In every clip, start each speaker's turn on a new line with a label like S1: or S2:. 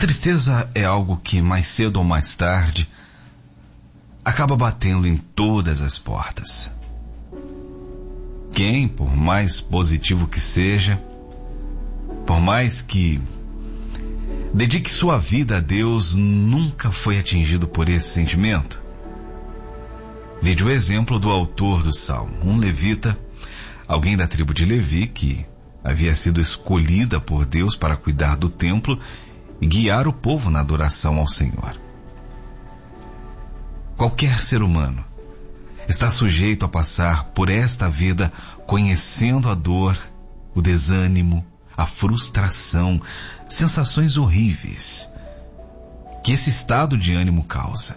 S1: tristeza é algo que mais cedo ou mais tarde acaba batendo em todas as portas. Quem, por mais positivo que seja, por mais que dedique sua vida a Deus, nunca foi atingido por esse sentimento? Vide o exemplo do autor do Salmo, um levita, alguém da tribo de Levi que havia sido escolhida por Deus para cuidar do templo e guiar o povo na adoração ao Senhor. Qualquer ser humano está sujeito a passar por esta vida conhecendo a dor, o desânimo, a frustração, sensações horríveis que esse estado de ânimo causa.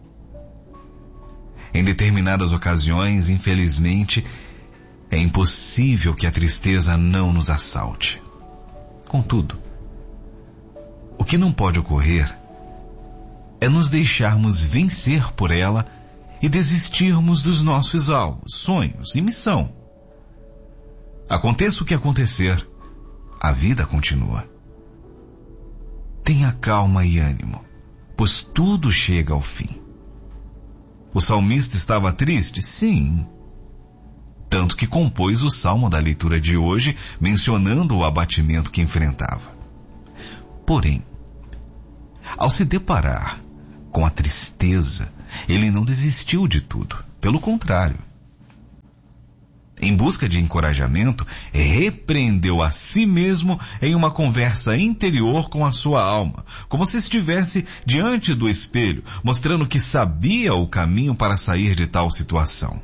S1: Em determinadas ocasiões, infelizmente, é impossível que a tristeza não nos assalte. Contudo, o que não pode ocorrer é nos deixarmos vencer por ela e desistirmos dos nossos alvos, sonhos e missão. Aconteça o que acontecer, a vida continua. Tenha calma e ânimo, pois tudo chega ao fim. O salmista estava triste? Sim. Tanto que compôs o salmo da leitura de hoje, mencionando o abatimento que enfrentava. Porém, ao se deparar com a tristeza, ele não desistiu de tudo. Pelo contrário. Em busca de encorajamento, repreendeu a si mesmo em uma conversa interior com a sua alma, como se estivesse diante do espelho, mostrando que sabia o caminho para sair de tal situação.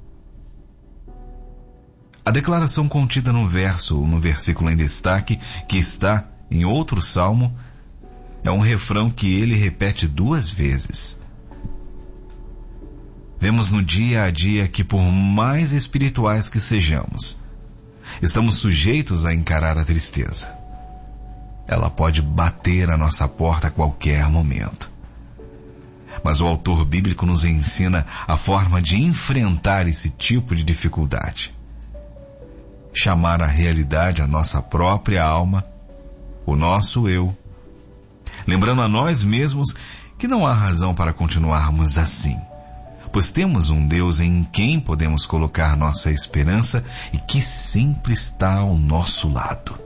S1: A declaração contida no versículo em destaque, que está em outro salmo, é um refrão que ele repete 2 vezes. Vemos no dia a dia que, por mais espirituais que sejamos, estamos sujeitos a encarar a tristeza. Ela pode bater à nossa porta a qualquer momento. Mas o autor bíblico nos ensina a forma de enfrentar esse tipo de dificuldade. Chamar a realidade a nossa própria alma, o nosso eu, lembrando a nós mesmos que não há razão para continuarmos assim, pois temos um Deus em quem podemos colocar nossa esperança e que sempre está ao nosso lado.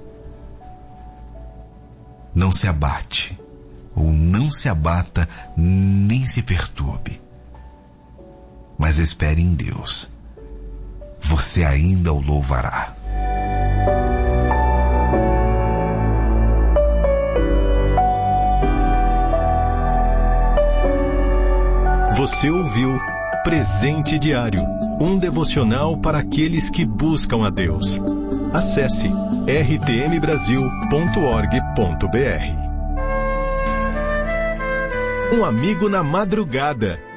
S1: Não se abate, ou não se abata, nem se perturbe, mas espere em Deus. Você ainda o louvará.
S2: Você ouviu Presente Diário, um devocional para aqueles que buscam a Deus. Acesse rtmbrasil.org.br. Um amigo na madrugada.